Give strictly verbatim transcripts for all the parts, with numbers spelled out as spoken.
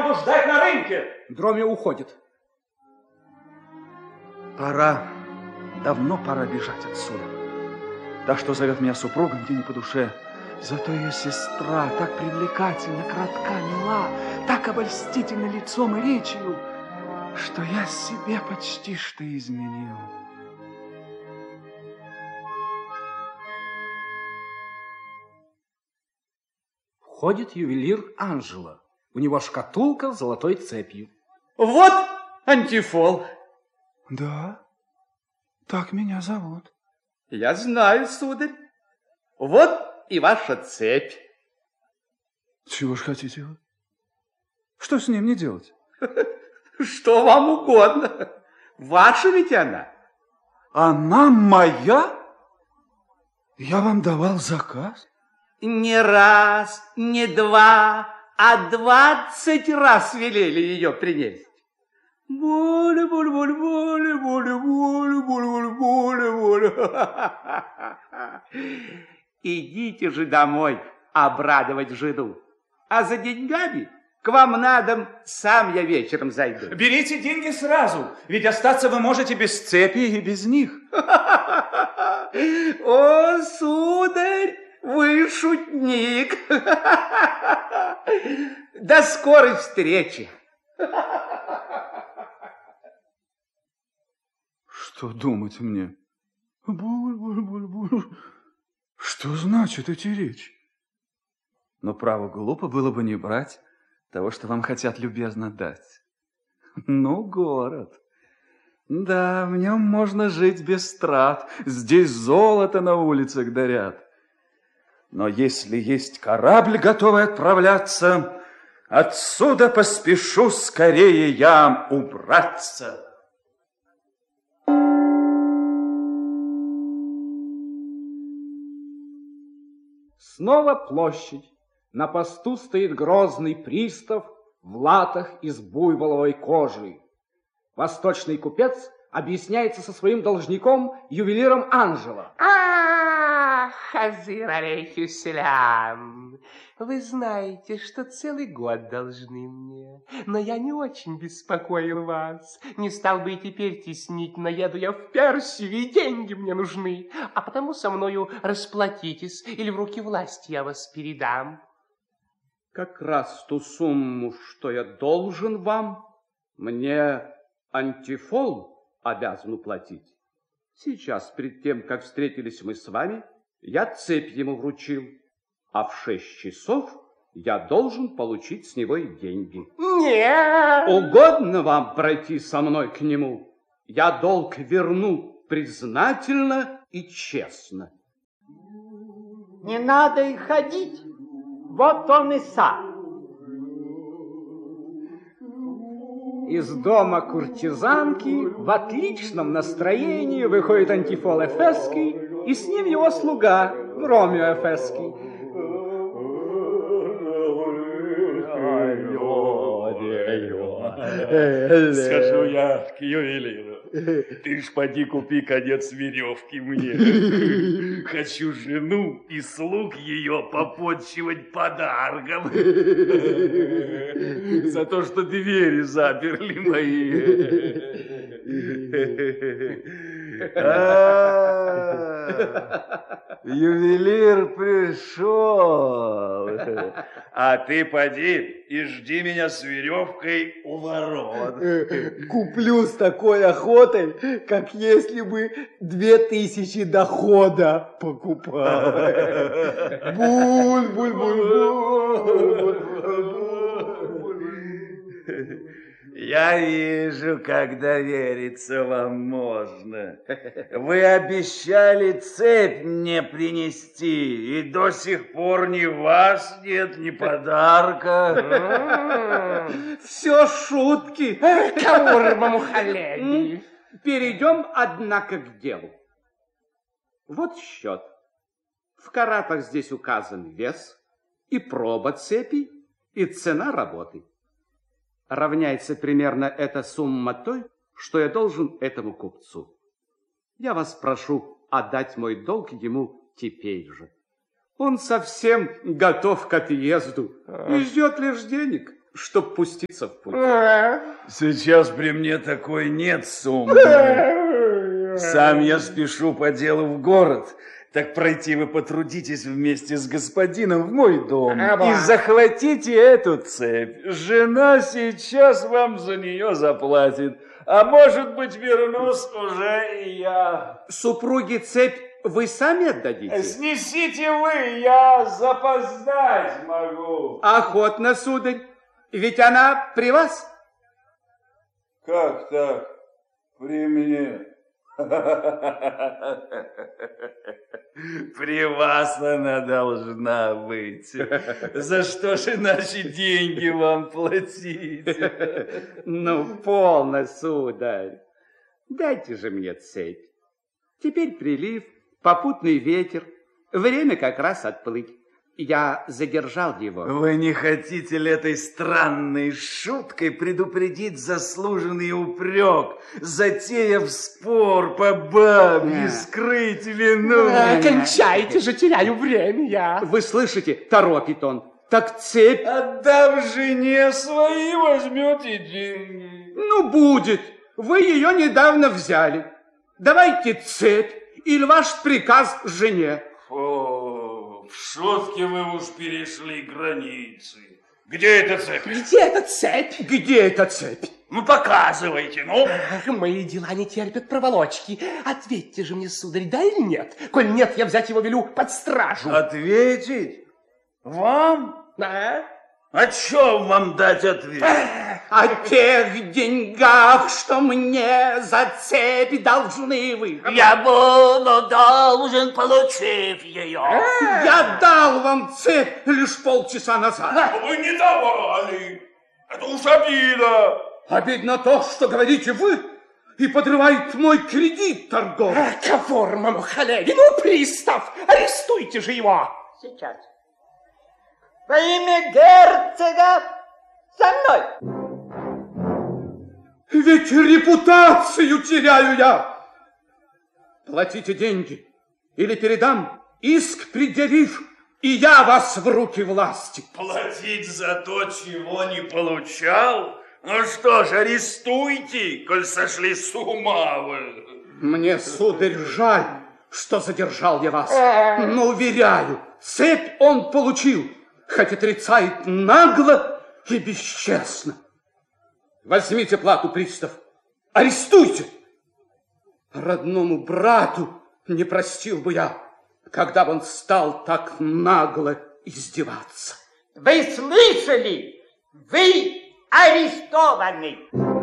буду ждать на рынке. Дроми уходит. Пора, давно пора бежать отсюда. Да что зовет меня супруга, мне не по душе. Зато ее сестра так привлекательна, кратка, мила, так обольстительна лицом и речью, что я себе почти что изменил. Входит ювелир Анжела. У него шкатулка с золотой цепью. Вот Антифол. Да, так меня зовут. Я знаю, сударь. Вот и ваша цепь. Чего ж хотите вы? Что с ним не делать? Что вам угодно. Ваша ведь она. Она моя? Я вам давал заказ? Не раз, не два, а двадцать раз велели ее принести. Воля, воля, воля, воля, воля, воля, воля, воля, воля. Идите же домой обрадовать жену. А за деньгами к вам на дом сам я вечером зайду. Берите деньги сразу, ведь остаться вы можете без цепи и без них. О, сударь, вы шутник. До скорой встречи. Что думать мне? Буль-буль-буль-буль. Что значит эти речи? Но право, глупо было бы не брать того, что вам хотят любезно дать. Ну, город. Да, в нем можно жить без трат. Здесь золото на улицах дарят. Но если есть корабль, готовый отправляться, отсюда поспешу скорее я убраться. Снова площадь. На посту стоит грозный пристав в латах из буйволовой кожи. Восточный купец объясняется со своим должником, ювелиром Анжела. Ах, хазир алейхиссалям, вы знаете, что целый год должны мне, но я не очень беспокоил вас. Не стал бы и теперь теснить, но еду я в Персию, и деньги мне нужны, а потому со мною расплатитесь, или в руки власти я вас передам. Как раз ту сумму, что я должен вам, мне Антифол обязан уплатить. Сейчас, перед тем, как встретились мы с вами, я цепь ему вручил, а в шесть часов я должен получить с него и деньги. Нет! Угодно вам пройти со мной к нему? Я долг верну признательно и честно. Не надо и ходить, вот он и сам. Из дома куртизанки в отличном настроении выходит Антифол Эфесский, и с ним его слуга Ромео Эфесский. Скажу я к ювелиру. Ты ж поди купи конец веревки мне. Хочу жену и слуг ее попотчевать подарком. За то, что двери заперли мои. Ювелир пришел. А ты поди и жди меня с веревкой у ворот. Куплю с такой охотой, как если бы две тысячи дохода покупал. Буль-буль-буль-буль. Я вижу, как довериться вам можно. Вы обещали цепь мне принести, и до сих пор ни вас нет, ни подарка. Все шутки. Каурма-мухалеби. Перейдем, однако, к делу. Вот счет. В каратах здесь указан вес, и проба цепи, и цена работы. Равняется примерно эта сумма той, что я должен этому купцу. Я вас прошу отдать мой долг ему теперь же. Он совсем готов к отъезду и ждет лишь денег. чтоб пуститься в путь. Сейчас при мне такой нет суммы. Сам я спешу по делу в город. Так пройти вы потрудитесь вместе с господином в мой дом и захватите эту цепь. Жена сейчас вам за нее заплатит. А может быть, вернусь уже и я. Супруги цепь вы сами отдадите? Снесите вы, я запоздать могу. Охотно, сударь. Ведь она при вас? Как так? При мне? При вас она должна быть. За что же наши деньги вам платить? Ну, полно, сударь. Дайте же мне цепь. Теперь прилив, попутный ветер. Время как раз отплыть. Я задержал его. Вы не хотите ли этой странной шуткой предупредить заслуженный упрек, затеяв спор по бабе, скрыть вину? А, кончайте же, теряю время я. Вы слышите, торопит он. Так цепь... Отдав жене свои, возьмете деньги. Ну, будет. Вы ее недавно взяли. Давайте цепь или ваш приказ жене. Фу, в шутке вы уж перешли границы. Где эта цепь? Где эта цепь? Где эта цепь? Ну, показывайте, ну. Ах, мои дела не терпят проволочки. Ответьте же мне, сударь, да или нет? Коль нет, я взять его велю под стражу. Ответить? Вам? А? О чем вам дать ответ? О тех деньгах, что мне за цепь должны вы. Я буду должен, получив ее. Я дал вам цепь лишь полчаса назад. Вы не давали. Это уж обида. Обидно то, что говорите вы, и подрывает мой кредит торговый. А, ковор, мамухалеви, ну, пристав, арестуйте же его. Сейчас. Во имя герцога со мной. Ведь репутацию теряю я. Платите деньги, или передам, иск предъявив, и я вас в руки власти. Платить за то, чего не получал? Ну что ж, арестуйте, коль сошли с ума вы. Мне, сударь, жаль, что задержал я вас. Но, уверяю, цепь он получил, хоть отрицает нагло и бесчестно. Возьмите плату, пристав, арестуйте. Родному брату не простил бы я, когда бы он стал так нагло издеваться. Вы слышали? Вы арестованы.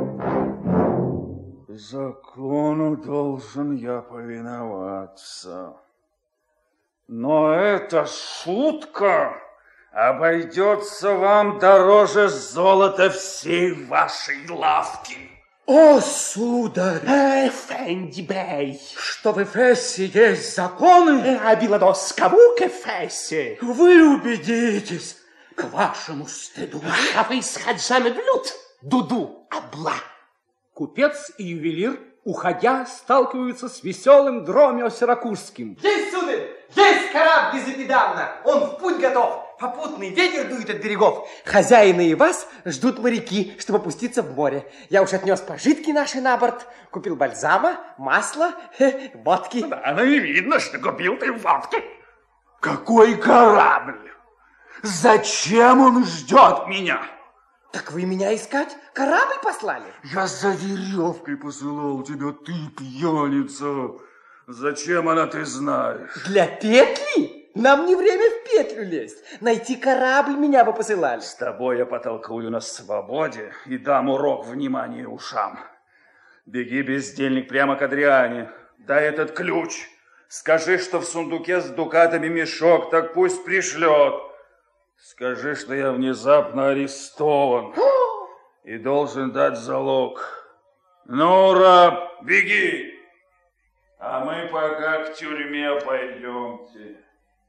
Закону должен я повиноваться. Но эта шутка обойдется вам дороже золота всей вашей лавки. О, сударь! Эфенди бей! Что в Эфесе есть законы? А Биладос кому к Эфесе? Вы убедитесь к вашему стыду. А вы с хаджами блюд, Дуду, обла. Купец и ювелир, уходя, сталкиваются с веселым Дромио Сиракузским. Есть, сударь! Есть корабль из Эпидамна! Он в путь готов! Попутный ветер дует от берегов. Хозяина и вас ждут моряки, чтобы опуститься в море. Я уж отнес пожитки наши на борт, купил бальзама, масла, водки. Да, ну и видно, что купил ты водки. Какой корабль? Зачем он ждет меня? Так вы меня искать корабль послали? Я за веревкой посылал тебя, ты пьяница. Зачем она, ты знаешь? Для петли? Нам не время в петлю лезть. Найти корабль меня бы посылали. С тобой я потолкую на свободе и дам урок внимания ушам. Беги, бездельник, прямо к Адриане. Дай этот ключ. Скажи, что в сундуке с дукатами мешок, так пусть пришлет. Скажи, что я внезапно арестован и должен дать залог. Ну, раб, беги. А мы пока к тюрьме пойдемте.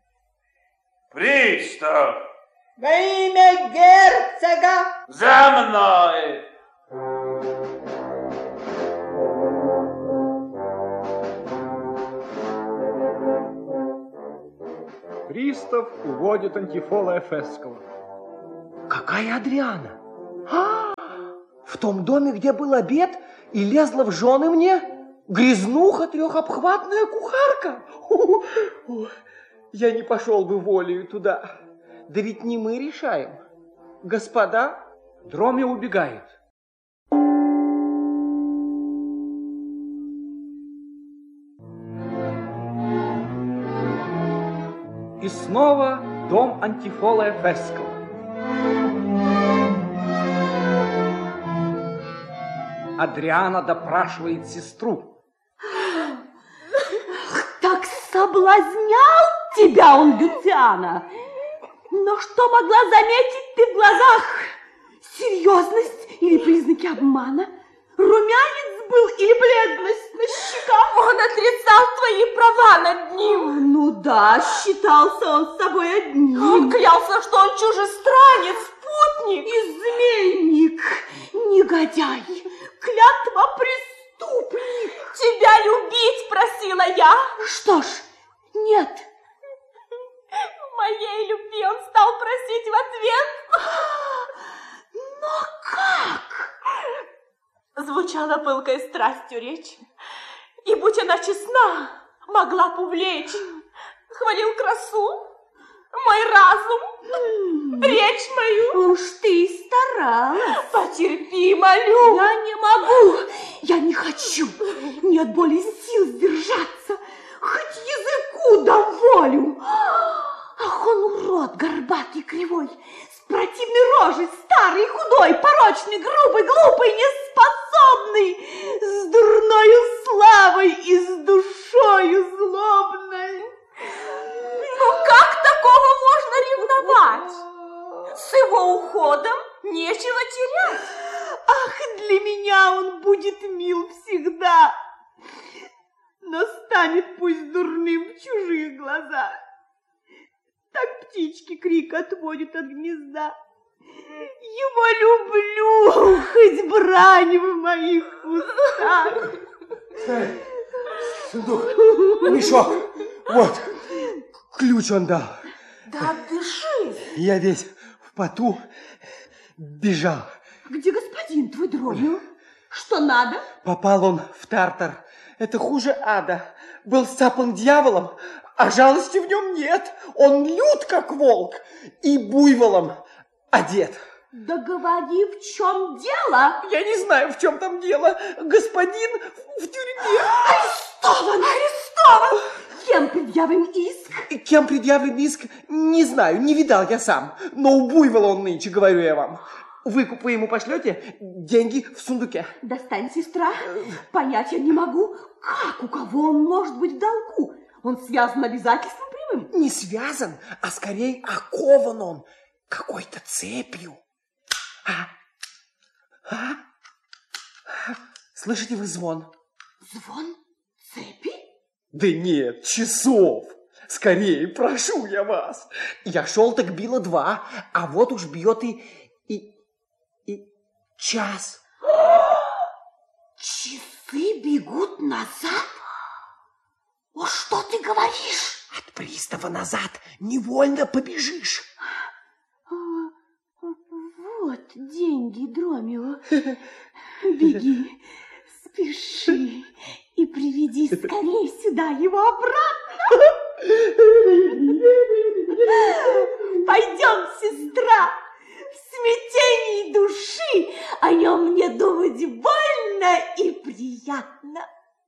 Пристав! Во имя герцога! За мной! Пристав уводит Антифола Эфесского. Какая Адриана? В том доме, где был обед, и лезла в жены мне грязнуха трехобхватная кухарка. Я не пошел бы волею туда. Да ведь не мы решаем. Господа. Дроме убегает. И снова дом Антифола Эфесского. Адриана допрашивает сестру. Так соблазнял тебя он, Люциана. Но что могла заметить ты в глазах? Серьезность или признаки обмана? Румянец был или бледность на щеках? Он отрицал твои права над ним. Ну да, считался он с собой одним. Он клялся, что он чужестранец, путник. Изменник, негодяй, клятва преступник. Тебя любить просила я. Что ж, нет. Моей любви он стал просить в ответ. Но как? Звучала пылкой страстью речь, и, будь она честна, могла б увлечь. Хвалил красу, мой разум, речь мою. Уж ты старалась. Потерпи, молю. Я не могу, я не хочу. Нет более сил сдержаться, хоть языку дам волю. Ах, он урод, горбатый, кривой, с противной рожей, старый, худой, порочный, грубый, глупый, неспособный, с дурною славой и с душою злобной. Ну как такого можно ревновать? С его уходом нечего терять. Ах, для меня он будет мил всегда, но станет пусть дурным в чужих глазах. Так птички крик отводят от гнезда. Его люблю, хоть брань в моих устах. Сундук, мешок, вот, ключ он дал. Да дыши. Я весь в поту бежал. Где господин твой, Дромио? Что надо? Попал он в Тартар. Это хуже ада. Был сцапан дьяволом, а жалости в нем нет. Он лют, как волк, и буйволом одет. Да говори, в чем дело? Я не знаю, в чем там дело. Господин в тюрьме. Арестован! Арестован! Кем предъявлен иск? Кем предъявлен иск, не знаю, не видал я сам. Но у буйвола он нынче, говорю я вам. Выкуп вы ему пошлете, деньги в сундуке. Достань, сестра. Понять я не могу, как, у кого он может быть в долгу. Он связан обязательством прямым? Не связан, а скорее окован он какой-то цепью. А? А? Слышите вы звон? Звон? Цепи? Да нет, часов. Скорее, прошу я вас. Я шел, так било два, а вот уж бьет и... и... и час. Часы бегут назад? О, что ты говоришь? От пристава назад невольно побежишь. Вот деньги, Дромио. Беги, спеши и приведи скорее сюда его обратно. Пойдем, сестра, в смятении души о нем мне думать больно и приятно.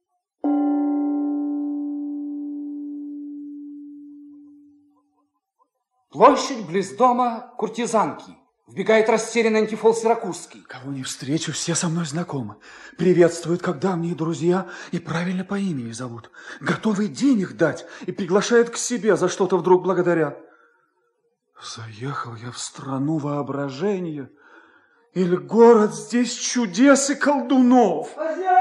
Площадь близ дома куртизанки. Вбегает растерянный Антифол Сиракузский. Кого не встречу, все со мной знакомы. Приветствуют, как давние друзья, и правильно по имени зовут. Готовы денег дать и приглашают к себе, за что-то вдруг благодарят. Заехал я в страну воображения, или город здесь чудес и колдунов.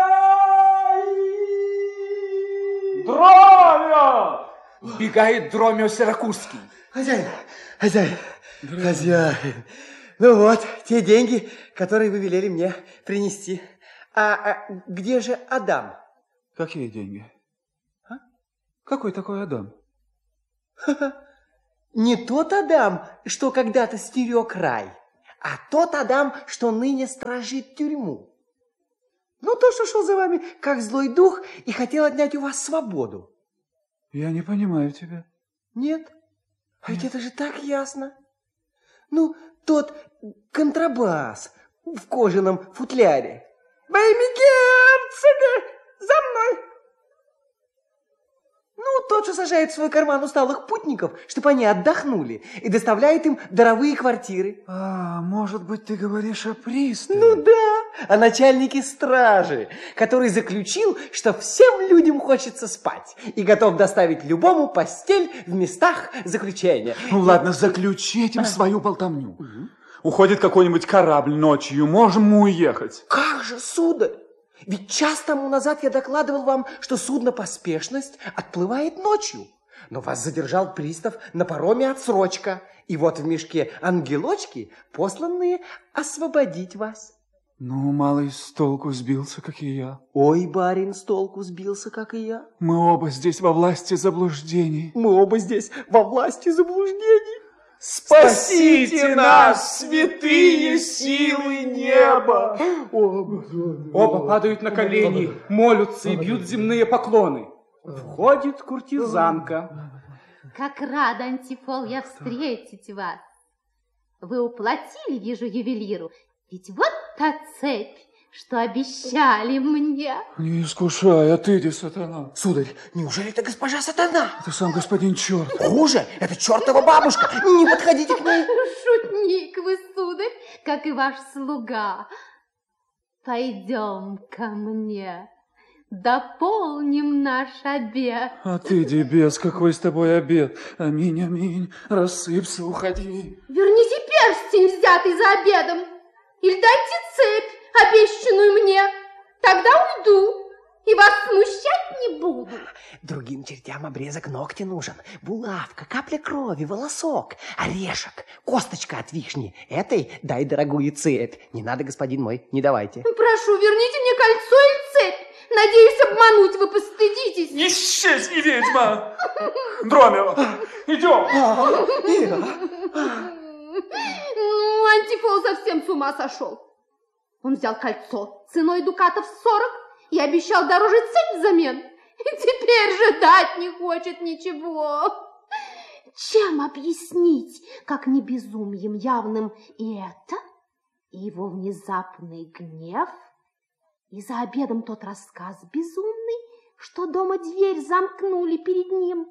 Дромио! Вбегает Дромио Сиракузский. Хозяин, хозяин, хозяин. Ну вот, те деньги, которые вы велели мне принести. А, а где же Адам? Какие деньги? А? Какой такой Адам? Не тот Адам, что когда-то стерег рай, а тот Адам, что ныне сторожит тюрьму. Ну, то, что шел за вами, как злой дух, и хотел отнять у вас свободу. Я не понимаю тебя. Нет? А ведь это же так ясно. Ну, тот контрабас в кожаном футляре. Во имя герцога! За мной! Ну, тот, что сажает в свой карман усталых путников, чтобы они отдохнули, и доставляет им даровые квартиры. А, может быть, ты говоришь о приставе? Ну да, о начальнике стражи, который заключил, что всем людям хочется спать и готов доставить любому постель в местах заключения. Ну ладно, заключи этим свою болтовню. Уходит какой-нибудь корабль ночью, можем мы уехать. Как же, сударь? Ведь час тому назад я докладывал вам, что судно «Поспешность» отплывает ночью. Но вас задержал пристав на пароме отсрочка. И вот в мешке ангелочки, посланные освободить вас. Ну, малый с толку сбился, как и я. Ой, барин с толку сбился, как и я. Мы оба здесь во власти заблуждений. Мы оба здесь во власти заблуждений. Спасите нас, святые силы неба! Оба падают на колени, молятся и бьют земные поклоны. Входит куртизанка. Как рада, Антифол, я встретить вас. Вы уплатили, вижу, ювелиру, ведь вот та цепь, что обещали мне. Не искушай, отыди, сатана. Сударь, неужели это госпожа Сатана? Это сам господин черт. Хуже, это чертова бабушка. Не подходите к ней. Шутник вы, сударь, как и ваш слуга. Пойдем ко мне, дополним наш обед. Отыди, бес, какой с тобой обед. Аминь, аминь, рассыпься, уходи. Верните перстень, взятый за обедом, или дайте цепь, обещанную мне, тогда уйду и вас смущать не буду. Другим чертям обрезок ногтя нужен, булавка, капля крови, волосок, орешек, косточка от вишни. Этой дай дорогую цепь. Не надо, господин мой, не давайте. Прошу, верните мне кольцо и цепь. Надеюсь, обмануть вы постыдитесь. Исчезни, ведьма! Дромео, идем! Ну, Антифол совсем с ума сошел. Он взял кольцо ценой дукатов сорок и обещал дороже цепь взамен. И теперь же дать не хочет ничего. Чем объяснить, как не безумием явным и это, и его внезапный гнев, и за обедом тот рассказ безумный, что дома дверь замкнули перед ним?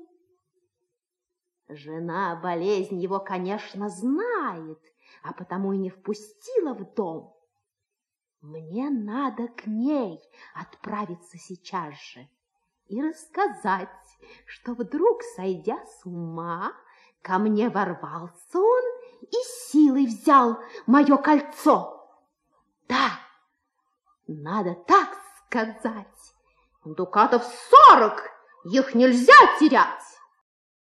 Жена болезнь его, конечно, знает, а потому и не впустила в дом. Мне надо к ней отправиться сейчас же и рассказать, что вдруг, сойдя с ума, ко мне ворвался он и силой взял мое кольцо. Да, надо так сказать. Дукатов сорок, их нельзя терять.